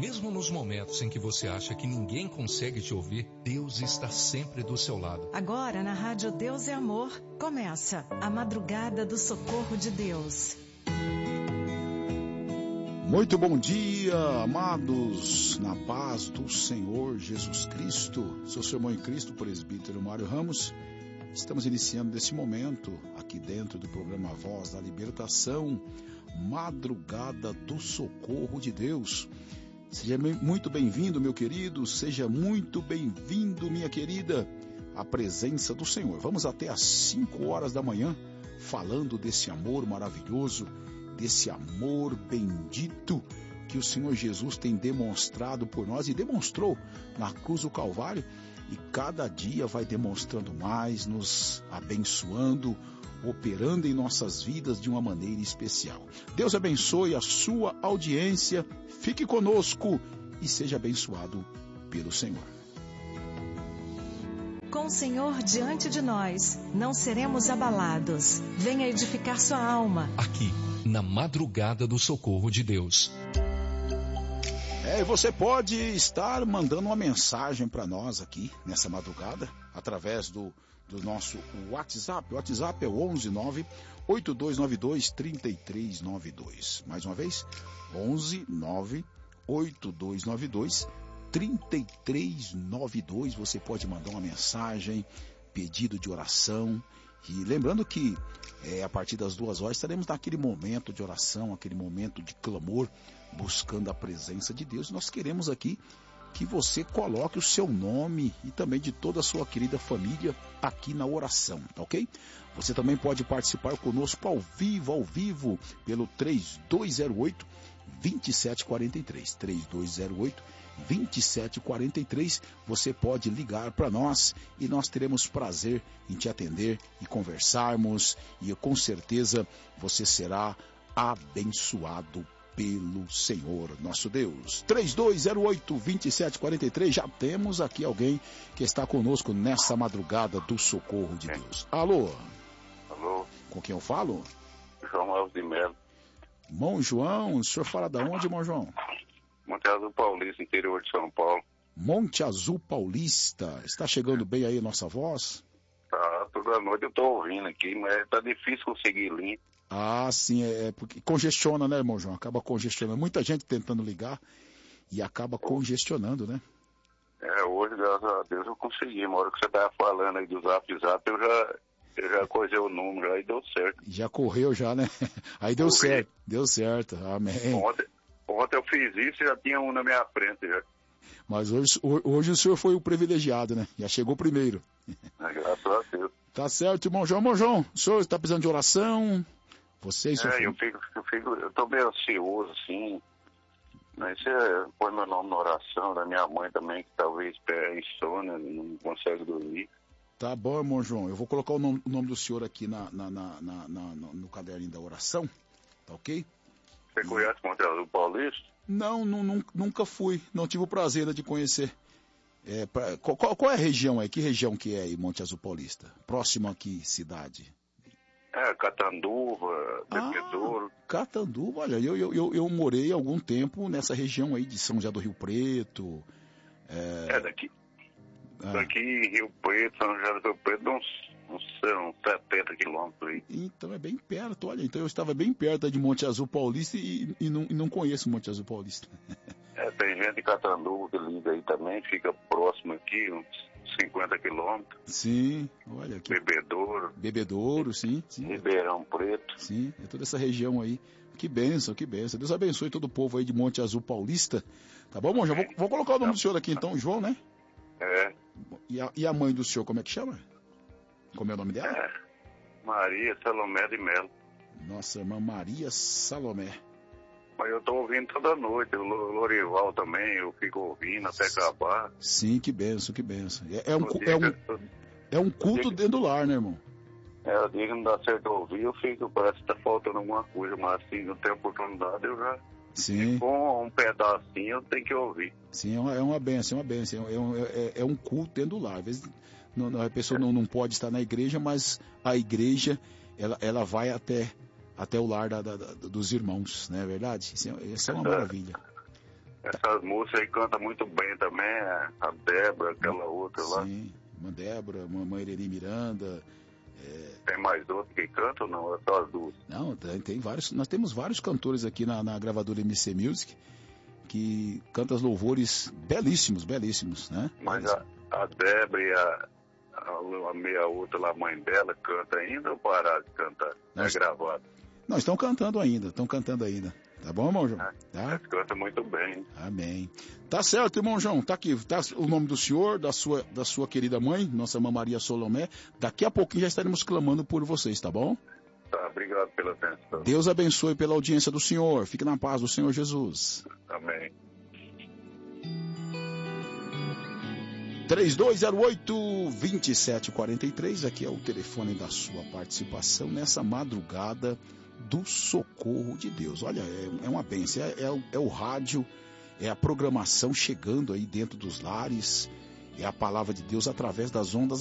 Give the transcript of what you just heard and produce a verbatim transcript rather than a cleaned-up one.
Mesmo nos momentos em que você acha que ninguém consegue te ouvir, Deus está sempre do seu lado. Agora na Rádio Deus é Amor, começa a Madrugada do Socorro de Deus. Muito bom dia, amados, na paz do Senhor Jesus Cristo. Sou seu irmão em Cristo, presbítero Mário Ramos. Estamos iniciando nesse momento, aqui dentro do programa Voz da Libertação, Madrugada do Socorro de Deus. Seja muito bem-vindo, meu querido, seja muito bem-vindo, minha querida, à presença do Senhor. Vamos até às cinco horas da manhã, falando desse amor maravilhoso, desse amor bendito que o Senhor Jesus tem demonstrado por nós e demonstrou na cruz do Calvário, e cada dia vai demonstrando mais, nos abençoando, operando em nossas vidas de uma maneira especial. Deus abençoe a sua audiência, fique conosco e seja abençoado pelo Senhor. Com o Senhor diante de nós, não seremos abalados. Venha edificar sua alma. Aqui, na Madrugada do Socorro de Deus. É, você pode estar mandando uma mensagem para nós aqui nessa madrugada, através do, do nosso WhatsApp. O WhatsApp é o onze nove oito dois nove dois três três nove dois. Mais uma vez, onze nove oito dois nove dois três três nove dois. Você pode mandar uma mensagem, pedido de oração. E lembrando que é, a partir das duas horas estaremos naquele momento de oração, aquele momento de clamor, buscando a presença de Deus. Nós queremos aqui que você coloque o seu nome e também de toda a sua querida família aqui na oração, tá ok? Você também pode participar conosco ao vivo, ao vivo, pelo três dois zero oito, dois sete quatro três, três dois zero oito, dois sete quatro três. Você pode ligar para nós e nós teremos prazer em te atender e conversarmos, e com certeza você será abençoado pelo Senhor nosso Deus. Três dois zero oito, dois sete quatro três. Já temos aqui alguém que está conosco nessa madrugada do socorro de Deus. Alô? Alô? Com quem eu falo? João Alves de Melo. Irmão João, o senhor fala da onde, irmão João? Monte Azul Paulista, interior de São Paulo. Monte Azul Paulista. Está chegando bem aí a nossa voz? Tá, toda noite eu tô ouvindo aqui, mas tá difícil conseguir linha. Ah, sim, é, é porque congestiona, né, irmão João? Acaba congestionando. Muita gente tentando ligar e acaba congestionando, né? É, hoje, graças a Deus, eu consegui. Uma hora que você tava falando aí do Zap Zap, eu já, eu já coisei o número, aí deu certo. Já correu já, né? Aí deu Corri. certo, deu certo, amém. Ontem, ontem eu fiz isso e já tinha um na minha frente já. Mas hoje, hoje o senhor foi o privilegiado, né? Já chegou primeiro. É, graças a Deus. Tá certo, irmão João. Irmão João, o senhor está precisando de oração? Você e seu É, filho? eu fico, eu fico, eu tô meio ansioso, assim. Mas você põe meu nome na oração, da minha mãe também, que talvez é insônia, não consegue dormir. Tá bom, irmão João. Eu vou colocar o nome, o nome do senhor aqui na, na, na, na, na, no caderninho da oração, tá ok? Você conhece Monte Azul Paulista? Não, não, não, nunca fui. Não tive o prazer de conhecer. É, pra, qual, qual é a região aí? Que região que é aí, Monte Azul Paulista? Próximo aqui, cidade? É, Catanduva, Bebedouro. Ah, Catanduva, olha, eu, eu, eu, eu morei algum tempo nessa região aí de São José do Rio Preto. É, é daqui. Ah. Daqui em Rio Preto, São José do Rio Preto, uns, uns, uns setenta quilômetros aí. Então é bem perto, olha. Então eu estava bem perto de Monte Azul Paulista e, e, não, e não conheço Monte Azul Paulista. É, tem gente de Catanduva que liga aí também, fica próximo aqui, uns cinquenta quilômetros. Sim, olha aqui. Bebedouro. Bebedouro, sim, sim. Ribeirão Preto. Sim, é toda essa região aí. Que bênção, que bênção. Deus abençoe todo o povo aí de Monte Azul Paulista. Tá bom, irmão? Já vou, vou colocar o nome do senhor aqui então, João, né? É. E a, e a mãe do senhor, como é que chama? Como é o nome dela? É. Maria Salomé de Melo. Nossa irmã Maria Salomé. Mas eu tô ouvindo toda noite, o Lorival também, eu fico ouvindo até acabar. Sim, que benção, que benção. É, é, um, é, um, é um culto dentro do lar, né, irmão? É, eu digo que não dá certo ouvir, eu fico, parece que tá faltando alguma coisa, mas assim, não tem oportunidade, eu já... Sim. Com um pedacinho eu tenho que ouvir. Sim, é uma, é uma benção, é uma benção. É um, é, é um culto dentro do lar. Às vezes não, a pessoa não, não pode estar na igreja, mas a igreja, ela, ela vai até, até o lar da, da, da, dos irmãos, não é verdade? Isso é, isso é uma maravilha. Essas moças aí cantam muito bem também, a Débora, aquela outra lá. Sim, uma Débora, uma mãe Irene Miranda. É... Tem mais outro que canta ou não? É só as duas? Não, tem, tem vários. Nós temos vários cantores aqui na, na gravadora M C Music que cantam louvores belíssimos, belíssimos, né? Mas a, a Débora e a, a, a meia outra lá, a mãe dela, canta ainda ou pararam de cantar? Nós... É gravado? Não, estão cantando ainda, estão cantando ainda. Tá bom, irmão João? É, tá? Canta muito bem. Amém. Tá certo, irmão João. Tá aqui, tá o nome do senhor, da sua, da sua querida mãe, nossa irmã Maria Solomé. Daqui a pouquinho já estaremos clamando por vocês, tá bom? Tá, obrigado pela atenção. Deus abençoe pela audiência do senhor. Fique na paz do Senhor Jesus. Amém. três dois zero oito, dois sete quatro três, aqui é o telefone da sua participação nessa madrugada do socorro de Deus. Olha, é, é uma bênção, é, é, é o rádio, é a programação chegando aí dentro dos lares, é a palavra de Deus através das ondas